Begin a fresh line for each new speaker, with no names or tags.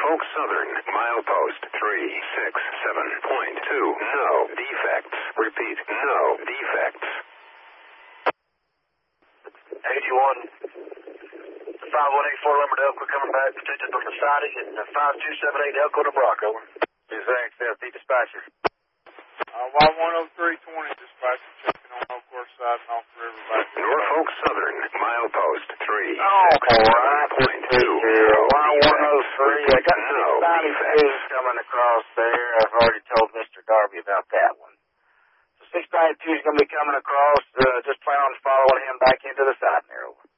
Norfolk Southern, milepost 367.2. No defects. Repeat, no defects.
81, 5184 Lambert Elko coming back, detected on the siding at 5278 Elko to Brock, over.
Is XFD dispatcher.
Y10320 dispatcher checking on Oak side and off the river back.
Norfolk Southern, milepost 367.2.
Y103, I got
no
692 coming across there. I've already told Mr. Darby about that one. So 692 is going to be coming across. Just plan on following him back into the side narrow.